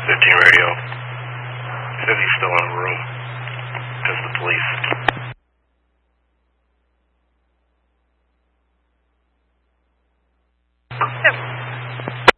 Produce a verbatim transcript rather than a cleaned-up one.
fifteen radio. Says he's still in a room. Says the police.